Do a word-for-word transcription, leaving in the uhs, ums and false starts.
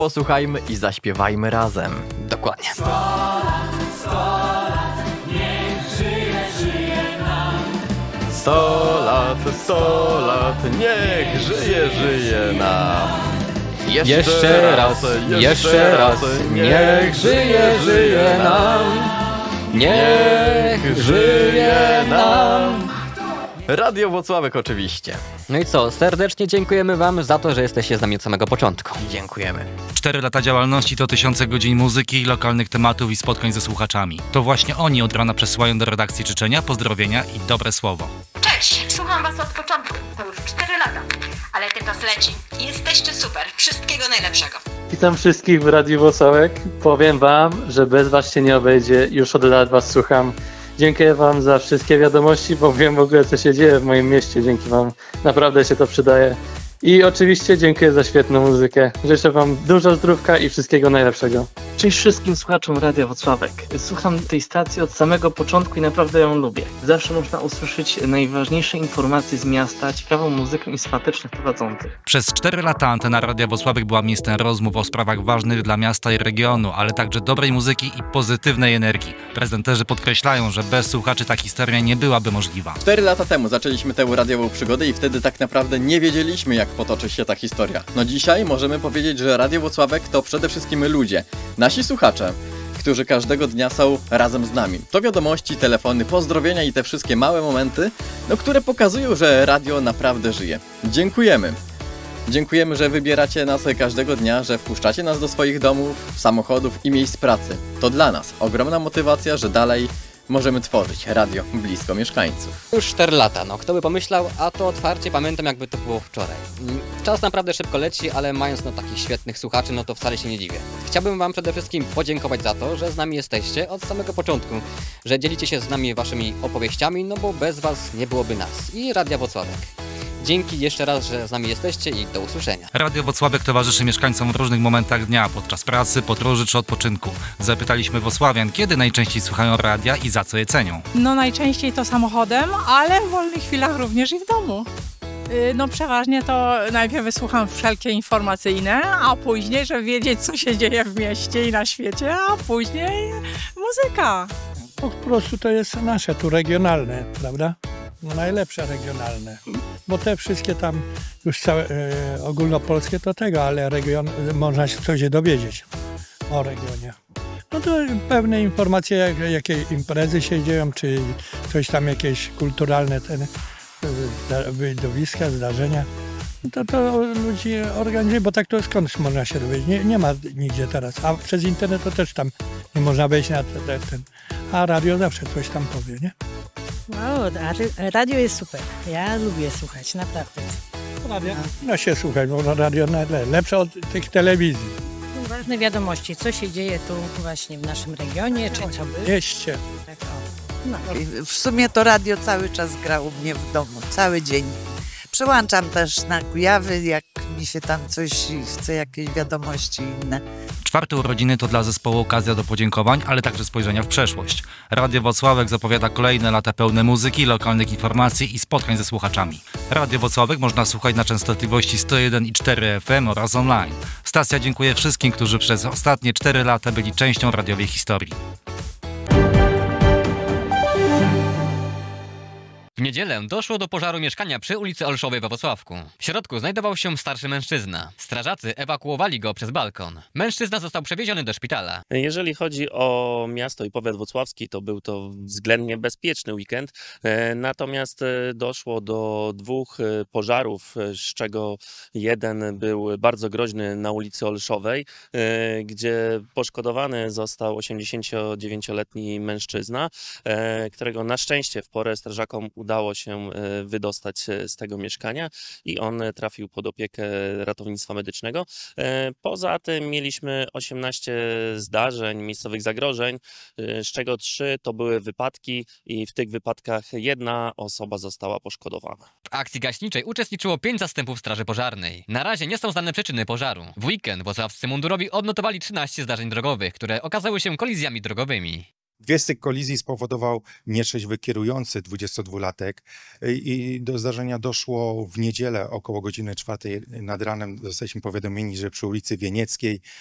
Posłuchajmy i zaśpiewajmy razem. Dokładnie. sto lat, sto lat, niech żyje, żyje nam. Sto lat, sto lat, niech żyje, żyje nam. Jeszcze, Jeszcze raz, jeszcze raz, niech żyje, żyje nam. Niech żyje nam. Radio Włocławek oczywiście. No i co, serdecznie dziękujemy wam za to, że jesteście z nami od samego początku. Dziękujemy. Cztery lata działalności to tysiące godzin muzyki, lokalnych tematów i spotkań ze słuchaczami. To właśnie oni od rana przesyłają do redakcji życzenia, pozdrowienia i dobre słowo. Cześć, słucham was od początku, to już cztery lata, ale ten czas leci. Jesteście super, wszystkiego najlepszego. Witam wszystkich w Radiu Włocławek. Powiem wam, że bez was się nie obejdzie, już od lat was słucham. Dziękuję wam za wszystkie wiadomości, bo wiem w ogóle co się dzieje w moim mieście, dzięki wam naprawdę się to przydaje. I oczywiście dziękuję za świetną muzykę. Życzę wam dużo zdrówka i wszystkiego najlepszego. Cześć wszystkim słuchaczom Radia Włocławek. Słucham tej stacji od samego początku i naprawdę ją lubię. Zawsze można usłyszeć najważniejsze informacje z miasta, ciekawą muzykę i sympatycznych prowadzących. Przez cztery lata antena Radia Włocławek była miejscem rozmów o sprawach ważnych dla miasta i regionu, ale także dobrej muzyki i pozytywnej energii. Prezenterzy podkreślają, że bez słuchaczy ta historia nie byłaby możliwa. Cztery lata temu zaczęliśmy tę radiową przygodę i wtedy tak naprawdę nie wiedzieliśmy, jak potoczy się ta historia. No dzisiaj możemy powiedzieć, że Radio Włocławek to przede wszystkim ludzie, nasi słuchacze, którzy każdego dnia są razem z nami. To wiadomości, telefony, pozdrowienia i te wszystkie małe momenty, no, które pokazują, że radio naprawdę żyje. Dziękujemy. Dziękujemy, że wybieracie nas każdego dnia, że wpuszczacie nas do swoich domów, samochodów i miejsc pracy. To dla nas ogromna motywacja, że dalej możemy tworzyć radio blisko mieszkańców. Już cztery lata, no kto by pomyślał, a to otwarcie pamiętam jakby to było wczoraj. Czas naprawdę szybko leci, ale mając no takich świetnych słuchaczy, no to wcale się nie dziwię. Chciałbym wam przede wszystkim podziękować za to, że z nami jesteście od samego początku, że dzielicie się z nami waszymi opowieściami, no bo bez was nie byłoby nas i Radia Włocławek. Dzięki jeszcze raz, że z nami jesteście i do usłyszenia. Radio Włocławek towarzyszy mieszkańcom w różnych momentach dnia, podczas pracy, podróży czy odpoczynku. Zapytaliśmy włocławian, kiedy najczęściej słuchają radia i za co je cenią. No najczęściej to samochodem, ale w wolnych chwilach również i w domu. Yy, No przeważnie to najpierw słucham wszelkie informacyjne, a później, żeby wiedzieć, co się dzieje w mieście i na świecie, a później muzyka. Po prostu to jest nasze, tu regionalne, prawda? No najlepsze regionalne, bo te wszystkie tam już całe e, ogólnopolskie to tego, ale region, można się coś dowiedzieć o regionie. No to pewne informacje, jak, jakie imprezy się dzieją, czy coś tam jakieś kulturalne ten, widowiska, zdarzenia. To, to ludzi organizuje, bo tak to skądś można się dowiedzieć. Nie, nie ma nigdzie teraz, a przez internet to też tam nie można wejść na ten, ten, a radio zawsze coś tam powie, nie? No, radio jest super. Ja lubię słuchać, naprawdę. Radio, no się słuchać, bo radio lepsze od tych telewizji. Ważne wiadomości, co się dzieje tu właśnie w naszym regionie, czy co by. Mieście. Tak, o. No. W sumie to radio cały czas gra u mnie w domu, cały dzień. Przełączam też na Kujawy, jak mi się tam coś chce, jakieś wiadomości inne. Czwarte urodziny to dla zespołu okazja do podziękowań, ale także spojrzenia w przeszłość. Radio Włocławek zapowiada kolejne lata pełne muzyki, lokalnych informacji i spotkań ze słuchaczami. Radio Włocławek można słuchać na częstotliwości sto jeden i cztery F M oraz online. Stacja dziękuję wszystkim, którzy przez ostatnie cztery lata byli częścią radiowej historii. W niedzielę doszło do pożaru mieszkania przy ulicy Olszowej we Włocławku. W środku znajdował się starszy mężczyzna. Strażacy ewakuowali go przez balkon. Mężczyzna został przewieziony do szpitala. Jeżeli chodzi o miasto i powiat włocławski, to był to względnie bezpieczny weekend. Natomiast doszło do dwóch pożarów, z czego jeden był bardzo groźny na ulicy Olszowej, gdzie poszkodowany został osiemdziesięciodziewięcioletni mężczyzna, którego na szczęście w porę strażakom udało udało się wydostać z tego mieszkania i on trafił pod opiekę ratownictwa medycznego. Poza tym mieliśmy osiemnaście zdarzeń, miejscowych zagrożeń, z czego trzy to były wypadki i w tych wypadkach jedna osoba została poszkodowana. W akcji gaśniczej uczestniczyło pięć zastępów straży pożarnej. Na razie nie są znane przyczyny pożaru. W weekend włocławscy mundurowi odnotowali trzynaście zdarzeń drogowych, które okazały się kolizjami drogowymi. Dwie z tych kolizji spowodował nietrzeźwy kierujący dwudziestodwulatek i do zdarzenia doszło w niedzielę około godziny czwartej nad ranem. Zostaliśmy powiadomieni, że przy ulicy Wienieckiej